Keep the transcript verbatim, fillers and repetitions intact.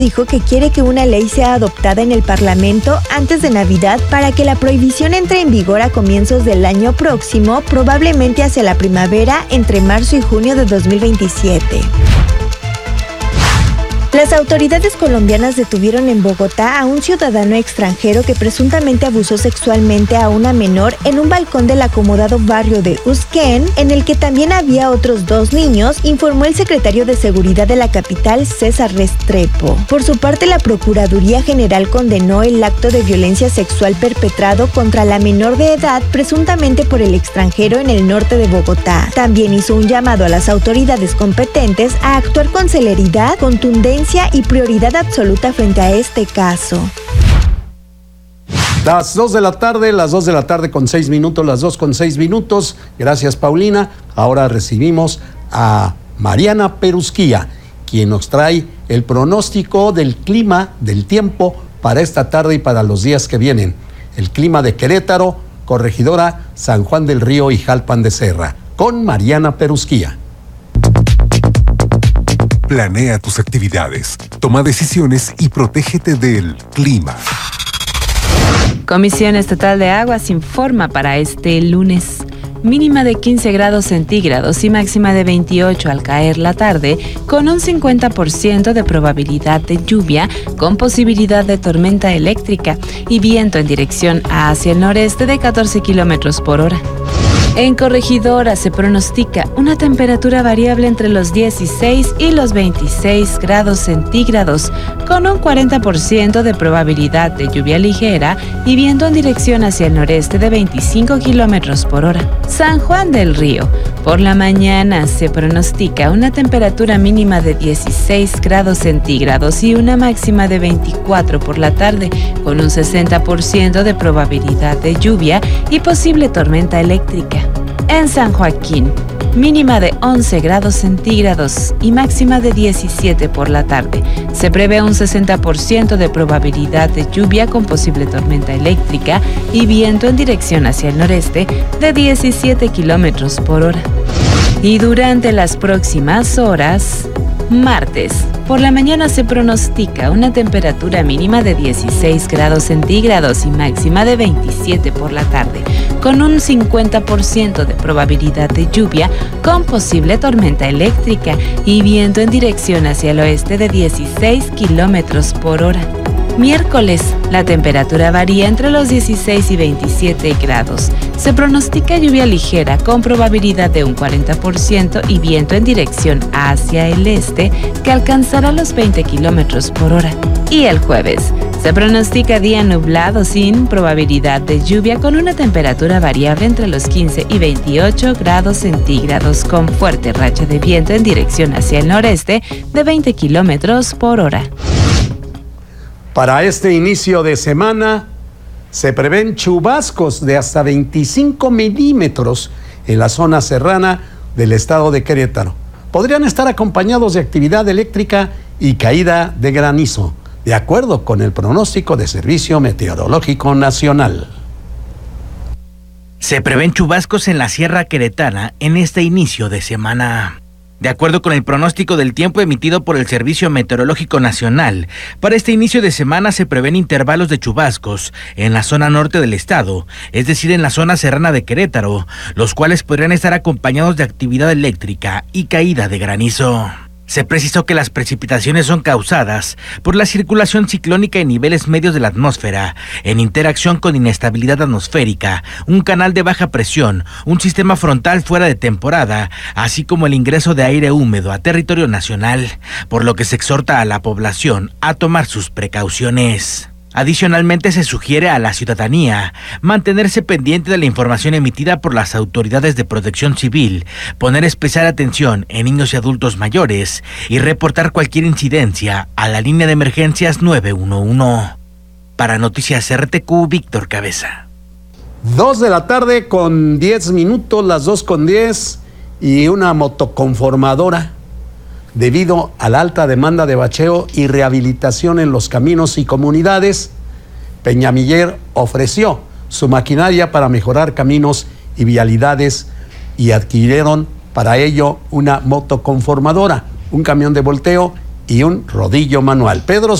dijo que quiere que una ley sea adoptada en el Parlamento antes de Navidad para que la prohibición entre en vigor a comienzos del año próximo, probablemente hacia la primavera, entre marzo y junio de dos mil veintisiete. Las autoridades colombianas detuvieron en Bogotá a un ciudadano extranjero que presuntamente abusó sexualmente a una menor en un balcón del acomodado barrio de Uskén, en el que también había otros dos niños, informó el secretario de Seguridad de la capital, César Restrepo. Por su parte, la Procuraduría General condenó el acto de violencia sexual perpetrado contra la menor de edad, presuntamente por el extranjero en el norte de Bogotá. También hizo un llamado a las autoridades competentes a actuar con celeridad, contundencia y prioridad absoluta frente a este caso. Las dos de la tarde, las dos de la tarde con seis minutos, las dos con seis minutos. Gracias, Paulina. Ahora recibimos a Mariana Perusquía, quien nos trae el pronóstico del clima, del tiempo para esta tarde y para los días que vienen. El clima de Querétaro, Corregidora, San Juan del Río y Jalpan de Serra. Con Mariana Perusquía. Planea tus actividades, toma decisiones y protégete del clima. Comisión Estatal de Aguas informa para este lunes. Mínima de quince grados centígrados y máxima de veintiocho al caer la tarde, con un cincuenta por ciento de probabilidad de lluvia, con posibilidad de tormenta eléctrica y viento en dirección hacia el noreste de catorce kilómetros por hora. En Corregidora se pronostica una temperatura variable entre los dieciséis y los veintiséis grados centígrados, con un cuarenta por ciento de probabilidad de lluvia ligera y viento en dirección hacia el noreste de veinticinco kilómetros por hora. San Juan del Río. Por la mañana se pronostica una temperatura mínima de dieciséis grados centígrados y una máxima de veinticuatro por la tarde, con un sesenta por ciento de probabilidad de lluvia y posible tormenta eléctrica. En San Joaquín, mínima de once grados centígrados y máxima de diecisiete por la tarde. Se prevé un sesenta por ciento de probabilidad de lluvia con posible tormenta eléctrica y viento en dirección hacia el noreste de diecisiete kilómetros por hora. Y durante las próximas horas, martes, por la mañana se pronostica una temperatura mínima de dieciséis grados centígrados y máxima de veintisiete por la tarde, con un cincuenta por ciento de probabilidad de lluvia con posible tormenta eléctrica y viento en dirección hacia el oeste de dieciséis kilómetros por hora. Miércoles, la temperatura varía entre los dieciséis y veintisiete grados. Se pronostica lluvia ligera con probabilidad de un cuarenta por ciento y viento en dirección hacia el este que alcanzará los veinte kilómetros por hora. Y el jueves, se pronostica día nublado sin probabilidad de lluvia con una temperatura variable entre los quince y veintiocho grados centígrados con fuerte racha de viento en dirección hacia el noreste de veinte kilómetros por hora. Para este inicio de semana se prevén chubascos de hasta veinticinco milímetros en la zona serrana del estado de Querétaro. Podrían estar acompañados de actividad eléctrica y caída de granizo, de acuerdo con el pronóstico de Servicio Meteorológico Nacional. Se prevén chubascos en la Sierra Queretana en este inicio de semana. De acuerdo con el pronóstico del tiempo emitido por el Servicio Meteorológico Nacional, para este inicio de semana se prevén intervalos de chubascos en la zona norte del estado, es decir, en la zona serrana de Querétaro, los cuales podrían estar acompañados de actividad eléctrica y caída de granizo. Se precisó que las precipitaciones son causadas por la circulación ciclónica en niveles medios de la atmósfera, en interacción con inestabilidad atmosférica, un canal de baja presión, un sistema frontal fuera de temporada, así como el ingreso de aire húmedo a territorio nacional, por lo que se exhorta a la población a tomar sus precauciones. Adicionalmente, se sugiere a la ciudadanía mantenerse pendiente de la información emitida por las autoridades de protección civil, poner especial atención en niños y adultos mayores y reportar cualquier incidencia a la línea de emergencias nueve uno uno. Para Noticias R T Q, Víctor Cabeza. Dos de la tarde con diez minutos, las dos con diez, y una motoconformadora, debido a la alta demanda de bacheo y rehabilitación en los caminos y comunidades, Peñamiller ofreció su maquinaria para mejorar caminos y vialidades y adquirieron para ello una motoconformadora, un camión de volteo y un rodillo manual. Pedro